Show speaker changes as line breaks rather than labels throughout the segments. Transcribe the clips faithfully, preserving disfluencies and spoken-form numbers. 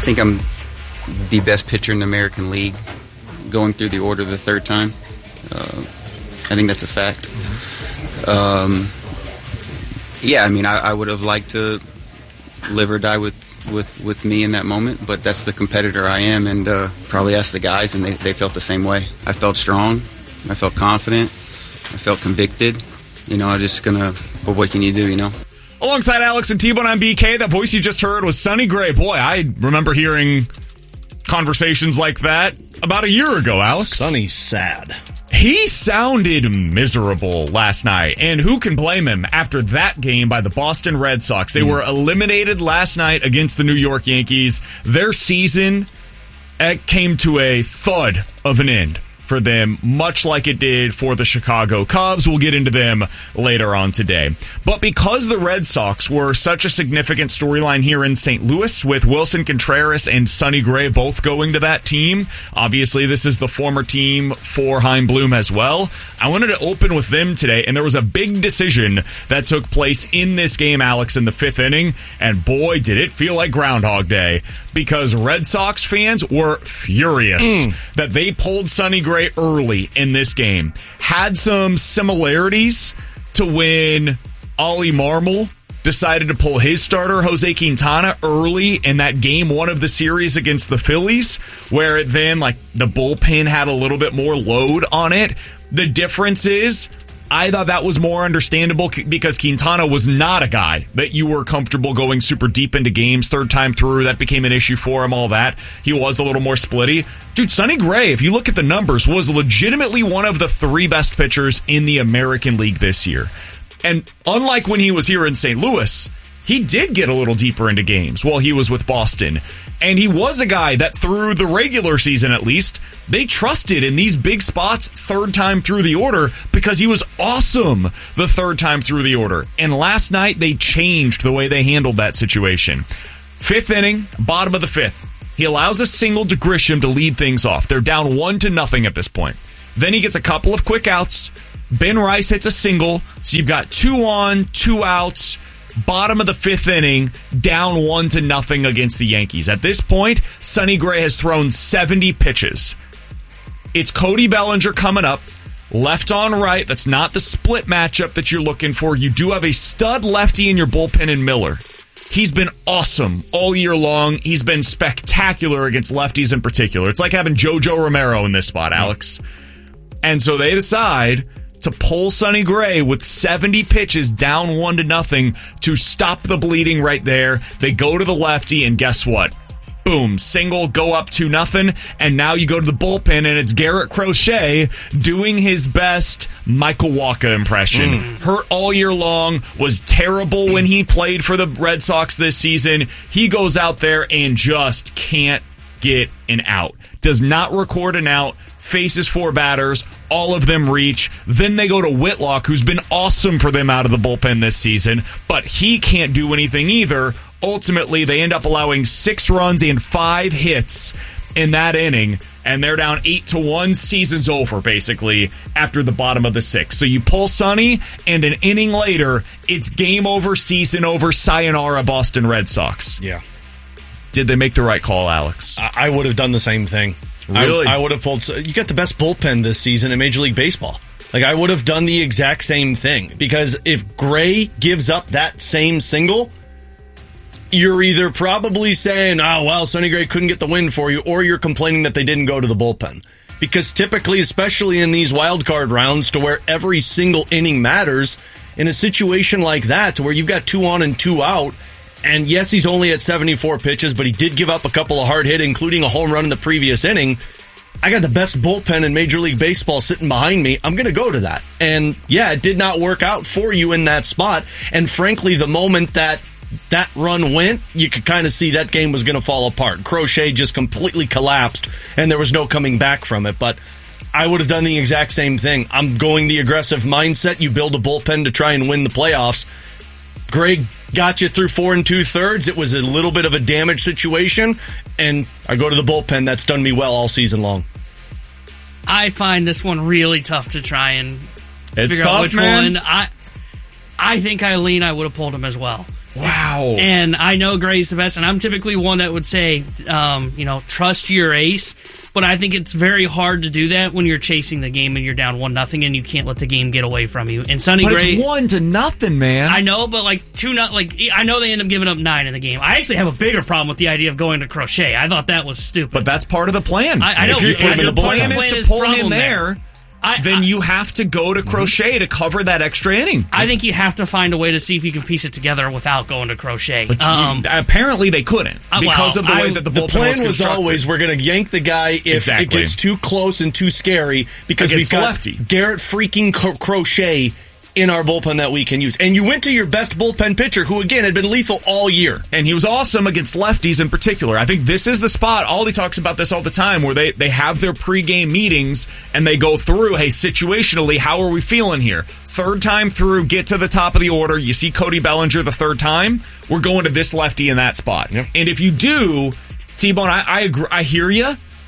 think I'm the best pitcher in the American League going through the order the third time. Uh, I think that's a fact. Um, yeah, I mean, I, I would have liked to live or die with, with, with me in that moment, but that's the competitor I am, and uh, probably asked the guys, and they, they felt the same way. I felt strong. I felt confident. I felt convicted. You know, I'm just going to, well, what can you do, you know?
Alongside Alex and T-Bone on B K, that voice you just heard was Sonny Gray. Boy, I remember hearing conversations like that about a year ago, Alex.
Sonny's sad.
He sounded miserable last night, and who can blame him after that game by the Boston Red Sox? They mm. were eliminated last night against the New York Yankees. Their season it came to a thud of an end for them, much like it did for the Chicago Cubs. We'll get into them later on today. But because the Red Sox were such a significant storyline here in Saint Louis, with Wilson Contreras and Sonny Gray both going to that team, obviously this is the former team for Chaim Bloom as well, I wanted to open with them today, and there was a big decision that took place in this game, Alex, in the fifth inning, and boy, did it feel like Groundhog Day, because Red Sox fans were furious mm. that they pulled Sonny Gray early in this game. Had some similarities to when Ollie Marmol decided to pull his starter, Jose Quintana, early in that game one of the series against the Phillies, where then like the bullpen had a little bit more load on it. The difference is, I thought that was more understandable because Quintana was not a guy that you were comfortable going super deep into games. Third time through, that became an issue for him, all that. He was a little more splitty. Dude, Sonny Gray, if you look at the numbers, was legitimately one of the three best pitchers in the American League this year. And unlike when he was here in Saint Louis, he did get a little deeper into games while he was with Boston. And he was a guy that through the regular season, at least, they trusted in these big spots third time through the order because he was awesome the third time through the order. And last night, they changed the way they handled that situation. Fifth inning, bottom of the fifth. He allows a single to Grisham to lead things off. They're down one to nothing at this point. Then he gets a couple of quick outs. Ben Rice hits a single. So you've got two on, two outs. Bottom of the fifth inning, down one to nothing against the Yankees. At this point, Sonny Gray has thrown seventy pitches. It's Cody Bellinger coming up. Left on right. That's not the split matchup that you're looking for. You do have a stud lefty in your bullpen in Miller. He's been awesome all year long. He's been spectacular against lefties in particular. It's like having JoJo Romero in this spot, Alex. And so they decide to pull Sonny Gray with seventy pitches down one to nothing to stop the bleeding right there. They go to the lefty, and guess what? Boom, single, go up two nothing, and now you go to the bullpen, and it's Garrett Crochet doing his best Michael Wacha impression. Mm. Hurt all year long, was terrible when he played for the Red Sox this season. He goes out there and just can't get an out. Does not record an out. Faces four batters, all of them reach. Then they go to Whitlock, who's been awesome for them out of the bullpen this season, but he can't do anything either. Ultimately, they end up allowing six runs and five hits in that inning, and they're down eight to one. Season's over, basically, after the bottom of the sixth. So you pull Sonny, and an inning later, it's game over, season over, sayonara, Boston Red Sox.
Yeah.
Did they make the right call, Alex?
I would have done the same thing.
Really?
I, I would have pulled... You got the best bullpen this season in Major League Baseball. Like, I would have done the exact same thing. Because if Gray gives up that same single, you're either probably saying, oh, well, Sonny Gray couldn't get the win for you, or you're complaining that they didn't go to the bullpen. Because typically, especially in these wild card rounds, to where every single inning matters, in a situation like that, to where you've got two on and two out, and yes, he's only at seventy-four pitches, but he did give up a couple of hard hit, including a home run in the previous inning. I got the best bullpen in Major League Baseball sitting behind me. I'm going to go to that. And yeah, it did not work out for you in that spot. And frankly, the moment that that run went, you could kind of see that game was going to fall apart. Crochet just completely collapsed, and there was no coming back from it. But I would have done the exact same thing. I'm going the aggressive mindset. You build a bullpen to try and win the playoffs. Greg got you through four and two-thirds. It was a little bit of a damage situation, and I go to the bullpen. That's done me well all season long.
I find this one really tough to try and
it's
figure
tough,
out which
man.
one. I I think Eileen, I would have pulled him as well.
Wow.
And I know Gray's the best, and I'm typically one that would say, um, you know, trust your ace. But I think it's very hard to do that when you're chasing the game and you're down one nothing, and you can't let the game get away from you. And Sonny
but
Gray,
it's one to nothing, man.
I know, but like two not like I know they end up giving up nine in the game. I actually have a bigger problem with the idea of going to Crochet. I thought that was stupid.
But that's part of the plan.
I, I know.
If, you're,
I
if
know
your
the
plan
plan
is to
is
pull him
problem
there,
there. I,
then
I,
you have to go to Crochet to cover that extra inning.
I think you have to find a way to see if you can piece it together without going to Crochet.
But
um,
you, apparently they couldn't
uh,
because
well,
of the way
I,
that the
The
bullpen
plan
was,
was
constructed.
always we're going to yank the guy if
Exactly.
it gets too close and too scary because
Against
we've
the
got
lefty.
Garrett freaking Cro- Crochet in our bullpen that we can use. And you went to your best bullpen pitcher who, again, had been lethal all year.
And he was awesome against lefties in particular. I think this is the spot. Aldi talks about this all the time where they, they have their pregame meetings and they go through, hey, situationally, how are we feeling here? Third time through, get to the top of the order. You see Cody Bellinger the third time. We're going to this lefty in that spot.
Yep.
And if you do, T-Bone, I, I, agree, I hear you.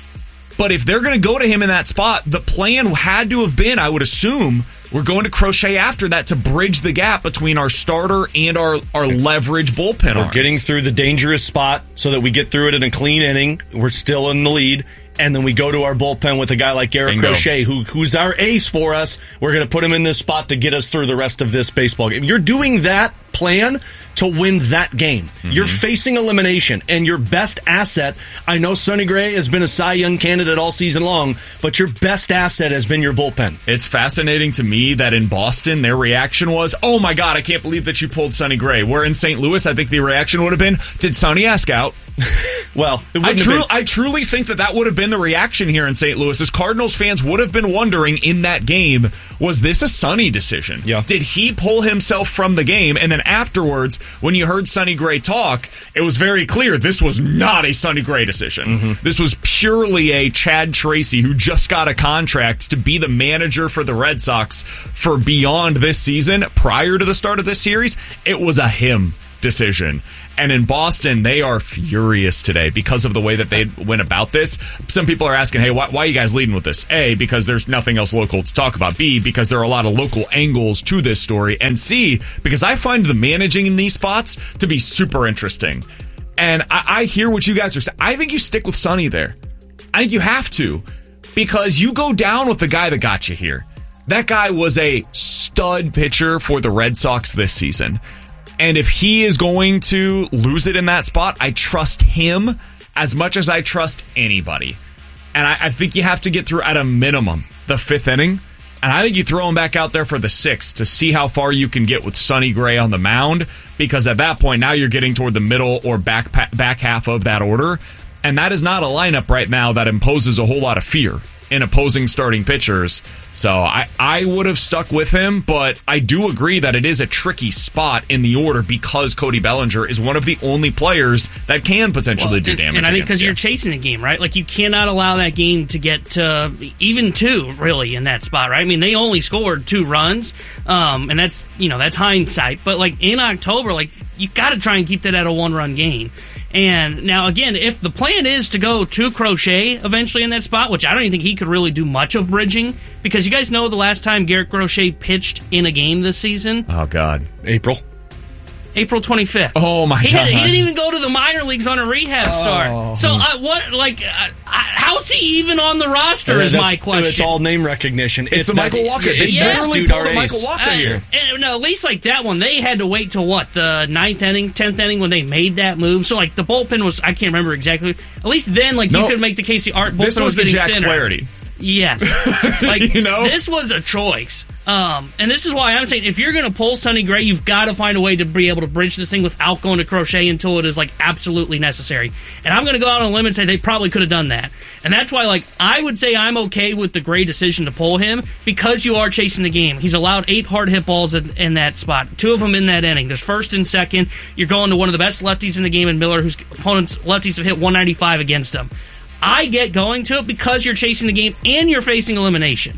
But if they're going to go to him in that spot, the plan had to have been, I would assume, we're going to Crochet after that to bridge the gap between our starter and our, our leverage bullpen
We're
arms.
getting through the dangerous spot so that we get through it in a clean inning. We're still in the lead. And then we go to our bullpen with a guy like Garrett
Bingo.
Crochet, who who's our ace for us. We're going to put him in this spot to get us through the rest of this baseball game. You're doing that plan to win that game. Mm-hmm. You're facing elimination, and your best asset, I know Sonny Gray has been a Cy Young candidate all season long, but your best asset has been your bullpen.
It's fascinating to me that in Boston, their reaction was, oh my God, I can't believe that you pulled Sonny Gray. Where in Saint Louis, I think the reaction would have been, did Sonny ask out?
Well, it
I,
wouldn't
tru-
have been.
I truly think that that would have been the reaction here in Saint Louis, as Cardinals fans would have been wondering in that game, was this a Sonny decision?
Yeah.
Did he pull himself from the game? And then afterwards, when you heard Sonny Gray talk, it was very clear this was not a Sonny Gray decision. Mm-hmm. This was purely a Chad Tracy who just got a contract to be the manager for the Red Sox for beyond this season. Prior to the start of this series, it was a him decision. And in Boston, they are furious today because of the way that they went about this. Some people are asking, hey, why, why are you guys leading with this? A, because there's nothing else local to talk about. B, because there are a lot of local angles to this story. And C, because I find the managing in these spots to be super interesting. And I, I hear what you guys are saying. I think you stick with Sonny there. I think you have to, because you go down with the guy that got you here. That guy was a stud pitcher for the Red Sox this season. And if he is going to lose it in that spot, I trust him as much as I trust anybody. And I, I think you have to get through, at a minimum, the fifth inning. And I think you throw him back out there for the sixth to see how far you can get with Sonny Gray on the mound. Because at that point, now you're getting toward the middle or back back half of that order. And that is not a lineup right now that imposes a whole lot of fear in opposing starting pitchers. So I, I would have stuck with him, but I do agree that it is a tricky spot in the order because Cody Bellinger is one of the only players that can potentially
well,
do
and,
damage.
And I think because
you.
you're chasing the game, right? Like, you cannot allow that game to get to even two, really, in that spot, right? I mean, they only scored two runs, um, and that's, you know, that's hindsight. But, like, in October, like, you got to try and keep that at a one-run game. And now, again, if the plan is to go to Crochet eventually in that spot, which I don't even think he could really do much of bridging, because you guys know the last time Garrett Crochet pitched in a game this season?
Oh, God.
April.
April twenty-fifth.
Oh, my
he
God.
Did, he didn't even go to the minor leagues on a rehab
Oh.
start. So, uh, what, like, uh, how's he even on the roster is
That's-
my question.
It's all name recognition.
It's, the
that-
Michael Walker. They
It's
Yeah.
this
literally
dude,
pulled
our
the Michael
ace.
Walker
Uh,
here.
and, no, at least like that one, they had to wait till what, the ninth inning, tenth inning when they made that move. So like the bullpen was, I can't remember exactly. At least then, like
No.
you could make the case the art bullpen
This was the
getting
Jack
thinner.
Flaherty.
Yes, like
You know?
this was a choice, um, and this is why I'm saying if you're going to pull Sonny Gray, you've got to find a way to be able to bridge this thing without going to Crochet until it is like absolutely necessary. And I'm going to go out on a limb and say they probably could have done that, and that's why like I would say I'm okay with the Gray decision to pull him because you are chasing the game. He's allowed eight hard hit balls in, in that spot, two of them in that inning. There's first and second. You're going to one of the best lefties in the game in Miller, whose opponents lefties have hit one ninety-five against him. I get going to it because you're chasing the game and you're facing elimination.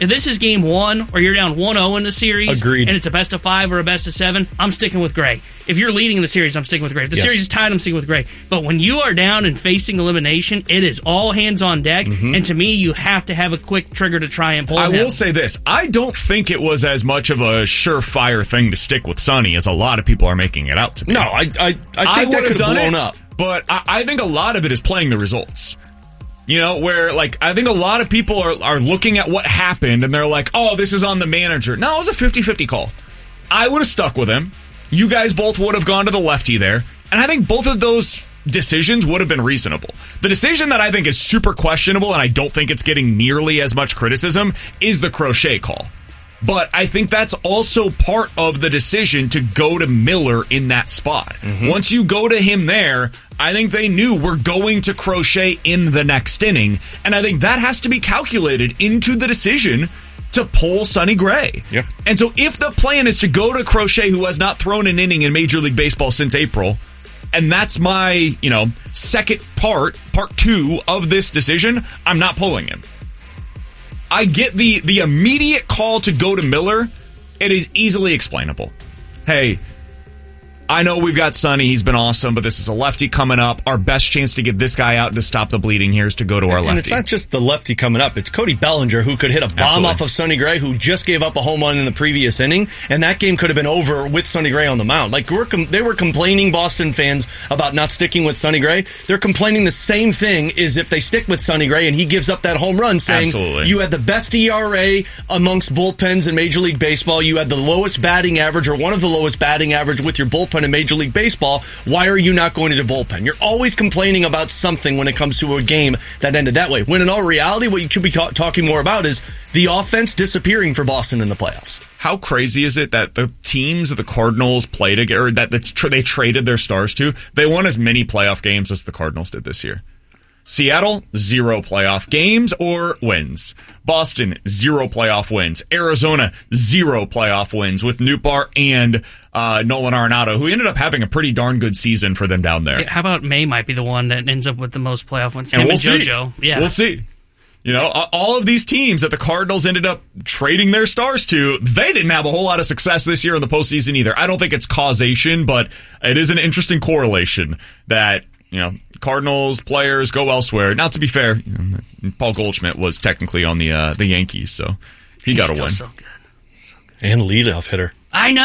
If this is game one or you're down one oh in the series
Agreed.
and it's a best of five or a best of seven, I'm sticking with Gray. If you're leading the series, I'm sticking with Gray. If the
Yes.
series is tied, I'm sticking with Gray. But when you are down and facing elimination, it is all hands on deck.
Mm-hmm.
And to me, you have to have a quick trigger to try and pull
I
him.
will say this. I don't think it was as much of a surefire thing to stick with Sonny as a lot of people are making it out to be.
No, I I, I think that
would've
could have
done
blown
it,
up.
But I, I think a lot of it is playing the results. You know, where, like, I think a lot of people are, are looking at what happened and they're like, oh, this is on the manager. No, it was a fifty-fifty call. I would have stuck with him. You guys both would have gone to the lefty there. And I think both of those decisions would have been reasonable. The decision that I think is super questionable, and I don't think it's getting nearly as much criticism, is the Crochet call. But I think that's also part of the decision to go to Miller in that spot. Mm-hmm. Once you go to him there, I think they knew we're going to Crochet in the next inning. And I think that has to be calculated into the decision to pull Sonny Gray.
Yep.
And so if the plan is to go to Crochet, who has not thrown an inning in Major League Baseball since April, and that's my, you know, second part, part two of this decision, I'm not pulling him. I get the the immediate call to go to Miller. It is easily explainable. Hey, I know we've got Sonny. He's been awesome, but this is a lefty coming up. Our best chance to get this guy out to stop the bleeding here is to go to our lefty.
And it's not just the lefty coming up. It's Cody Bellinger, who could hit a bomb
Absolutely.
off of Sonny Gray, who just gave up a home run in the previous inning, and that game could have been over with Sonny Gray on the mound. Like, we're com- they were complaining, Boston fans, about not sticking with Sonny Gray. They're complaining the same thing is if they stick with Sonny Gray and he gives up that home run, saying,
Absolutely.
you had the best E R A amongst bullpens in Major League Baseball. You had the lowest batting average, or one of the lowest batting average with your bullpen in Major League Baseball. Why are you not going to the bullpen? You're always complaining about something when it comes to a game that ended that way. When in all reality, what you could be ca- talking more about is the offense disappearing for Boston in the playoffs.
How crazy is it that the teams that the Cardinals played against, or that the tra- they traded their stars to, they won as many playoff games as the Cardinals did this year? Seattle, zero playoff games or wins. Boston, zero playoff wins. Arizona, zero playoff wins with Nootbaar and uh, Nolan Arenado, who ended up having a pretty darn good season for them down there.
How about May might be the one that ends up with the most playoff wins?
And
Him
we'll
and
see.
JoJo. Yeah.
We'll see. You know, all of these teams that the Cardinals ended up trading their stars to, they didn't have a whole lot of success this year in the postseason either. I don't think it's causation, but it is an interesting correlation that, you know, Cardinals players go elsewhere. Now, to be fair, you know, Paul Goldschmidt was technically on the uh, the Yankees, so he
He's
got a
still
win.
so good.
And leadoff hitter.
I know.